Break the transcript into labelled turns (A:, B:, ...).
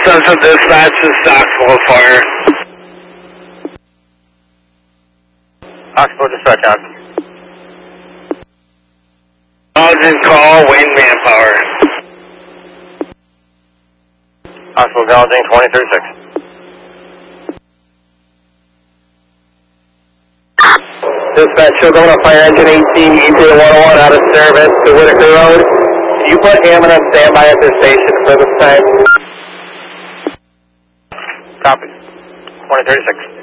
A: Central Dispatch to Stockville Fire.
B: Oxbow Dispatch out.
A: Acknowledging call, Wayne Manpower.
B: Oxbow acknowledging 2036.
C: Dispatch, Chilcomb Fire Engine 18, E0101 out of service to Whitaker Road. Can you put Hammond on standby at their station for this time?
B: Copy. 2036.